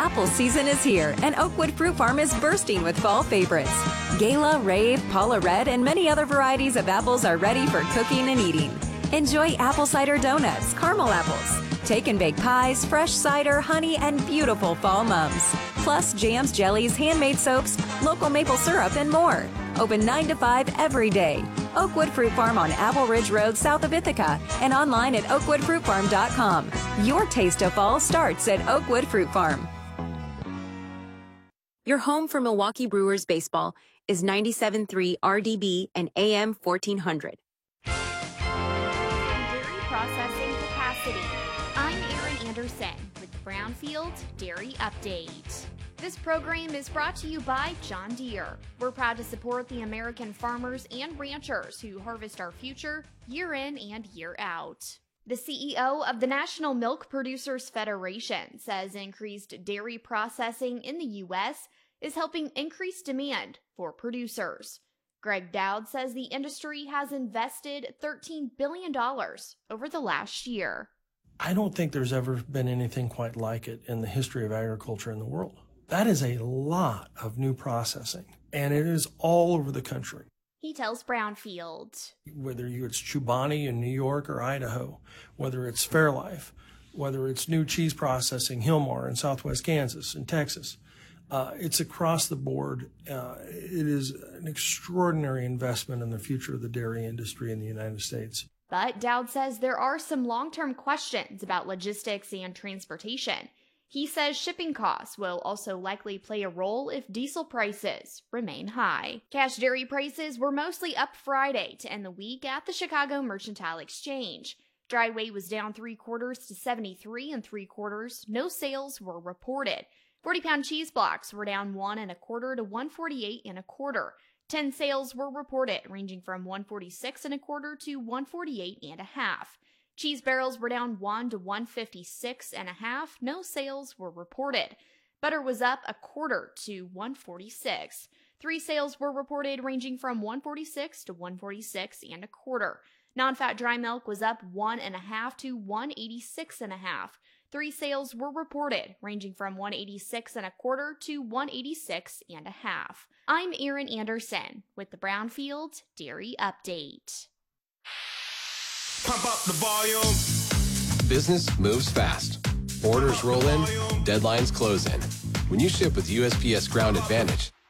Apple season is here, and Oakwood Fruit Farm is bursting with fall favorites. Gala, Rave, Paula Red, and many other varieties of apples are ready for cooking and eating. Enjoy apple cider donuts, caramel apples, take and bake pies, fresh cider, honey, and beautiful fall mums. Plus jams, jellies, handmade soaps, local maple syrup, and more. Open 9 to 5 every day. Oakwood Fruit Farm on Apple Ridge Road south of Ithaca and online at oakwoodfruitfarm.com. Your taste of fall starts at Oakwood Fruit Farm. Your home for Milwaukee Brewers baseball is 97.3 RDB and AM 1400. Dairy processing capacity. I'm Erin Anderson with the Brownfield Dairy Update. This program is brought to you by John Deere. We're proud to support the American farmers and ranchers who harvest our future year in and year out. The CEO of the National Milk Producers Federation says increased dairy processing in the U.S. is helping increase demand for producers. Greg Dowd says the industry has invested $13 billion over the last year. I don't think there's ever been anything quite like it in the history of agriculture in the world. That is a lot of new processing, and it is all over the country. He tells Brownfield. Whether it's Chobani in New York or Idaho, whether it's Fairlife, whether it's new cheese processing, Hillmar in southwest Kansas and Texas, it's across the board. It is an extraordinary investment in the future of the dairy industry in the United States. But Dowd says there are some long-term questions about logistics and transportation. He says shipping costs will also likely play a role if diesel prices remain high. Cash dairy prices were mostly up Friday to end the week at the Chicago Mercantile Exchange. Dry weight was down 3/4 to 73 3/4. No sales were reported. 40-pound cheese blocks were down 1 1/4 to 148 1/4. 10 sales were reported, ranging from 146 1/4 to 148 1/2. Cheese barrels were down 1 to 156 1/2. No sales were reported. Butter was up 1/4 to 146. 3 sales were reported, ranging from 146 to 146 1/4. Non-fat dry milk was up 1 1/2 to 186 1/2. 3 sales were reported, ranging from 186 1/4 to 186 1/2. I'm Erin Anderson with the Brownfield Dairy Update. Pump up the volume. Business moves fast. Orders roll in, deadlines close in. When you ship with USPS Ground Advantage,